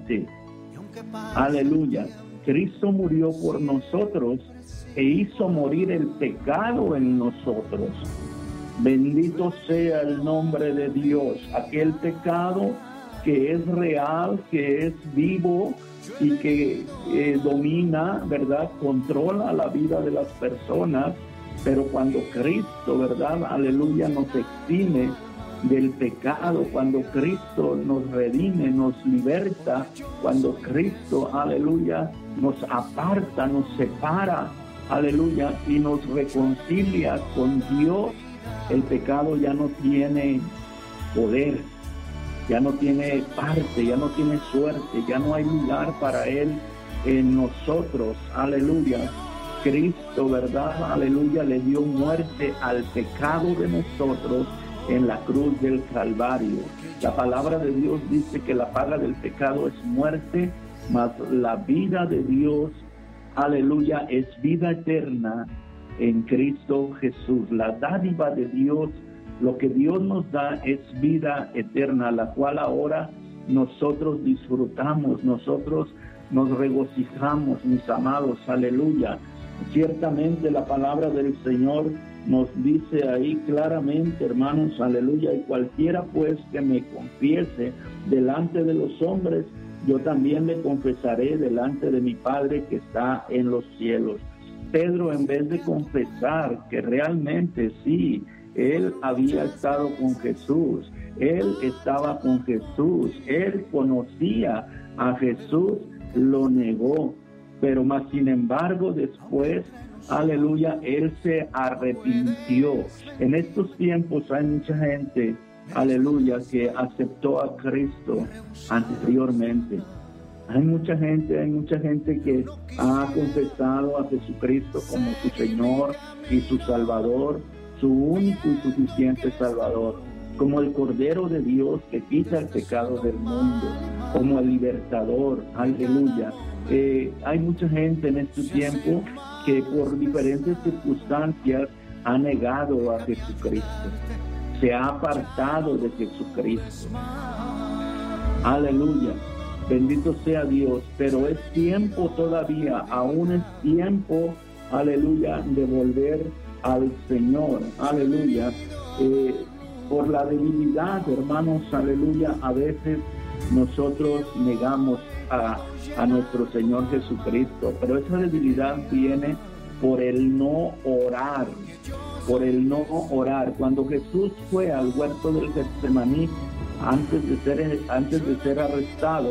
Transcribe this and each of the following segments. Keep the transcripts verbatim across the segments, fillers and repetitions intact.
muerte. Aleluya. Cristo murió por nosotros e hizo morir el pecado en nosotros. Bendito sea el nombre de Dios. Aquel pecado que es real, que es vivo y que eh, domina, ¿verdad? Controla la vida de las personas. Pero cuando Cristo, ¿verdad? Aleluya, nos exime del pecado, cuando Cristo nos redime, nos liberta, cuando Cristo, aleluya, nos aparta, nos separa, aleluya, y nos reconcilia con Dios, el pecado ya no tiene poder, ya no tiene parte, ya no tiene suerte, ya no hay lugar para él en nosotros, aleluya. Cristo, ¿verdad? Aleluya, le dio muerte al pecado de nosotros en la cruz del Calvario. La palabra de Dios dice que la paga del pecado es muerte, mas la vida de Dios, aleluya, es vida eterna en Cristo Jesús. La dádiva de Dios, lo que Dios nos da es vida eterna, la cual ahora nosotros disfrutamos, nosotros nos regocijamos, mis amados, aleluya. Ciertamente la palabra del Señor nos dice ahí claramente, hermanos, aleluya, y cualquiera pues que me confiese delante de los hombres, yo también le confesaré delante de mi Padre que está en los cielos. Pedro, en vez de confesar que realmente sí, él había estado con Jesús, él estaba con Jesús, él conocía a Jesús, lo negó. Pero más sin embargo después, aleluya, él se arrepintió. En estos tiempos hay mucha gente, aleluya, que aceptó a Cristo anteriormente. Hay mucha gente, hay mucha gente que ha confesado a Jesucristo como su Señor y su Salvador, su único y suficiente Salvador, como el Cordero de Dios que quita el pecado del mundo, como el libertador, aleluya. Eh, hay mucha gente en este tiempo que por diferentes circunstancias ha negado a Jesucristo, se ha apartado de Jesucristo. Aleluya, bendito sea Dios, pero es tiempo todavía, aún es tiempo, aleluya, de volver al Señor, aleluya. Eh, por la debilidad, hermanos, aleluya, a veces nosotros negamos a, a nuestro Señor Jesucristo, pero esa debilidad viene por el no orar, por el no orar. Cuando Jesús fue al huerto del Getsemaní, antes de ser, antes de ser arrestado,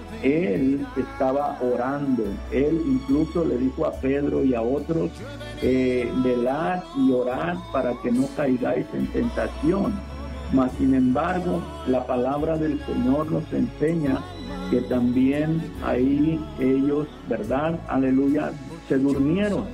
él estaba orando. Él incluso le dijo a Pedro y a otros, eh, velad y orad para que no caigáis en tentación. Mas sin embargo, la palabra del Señor nos enseña que también ahí ellos, ¿verdad? Aleluya, se durmieron.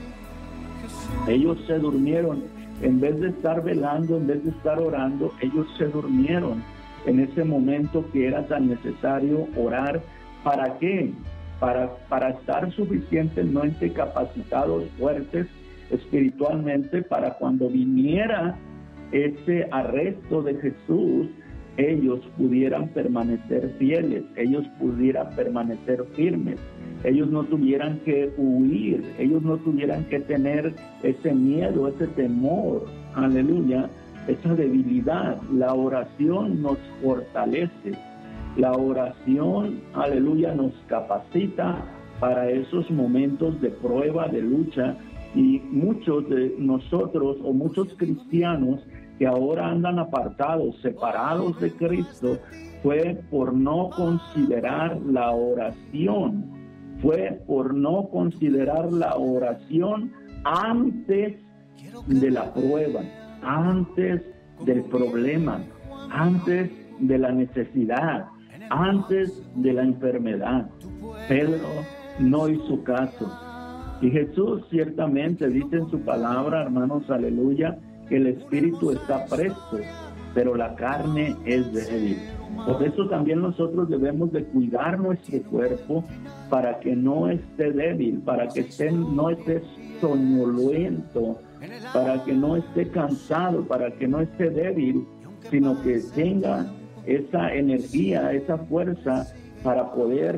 Ellos se durmieron. En vez de estar velando, en vez de estar orando, ellos se durmieron en ese momento que era tan necesario orar. ¿Para qué? Para, para estar suficientemente capacitados, fuertes espiritualmente, para cuando viniera ese arresto de Jesús, ellos pudieran permanecer fieles, ellos pudieran permanecer firmes, ellos no tuvieran que huir, ellos no tuvieran que tener ese miedo, ese temor, aleluya, esa debilidad. La oración nos fortalece, la oración, aleluya, nos capacita para esos momentos de prueba, de lucha. Y muchos de nosotros o muchos cristianos que ahora andan apartados, separados de Cristo, fue por no considerar la oración, fue por no considerar la oración antes de la prueba, antes del problema, antes de la necesidad, antes de la enfermedad. Pedro no hizo caso. Y Jesús ciertamente dice en su palabra, hermanos, aleluya, que el espíritu está presto, pero la carne es débil. Por eso también nosotros debemos de cuidar nuestro cuerpo para que no esté débil, para que esté, no esté soñoliento, para que no esté cansado, para que no esté débil, sino que tenga esa energía, esa fuerza para poder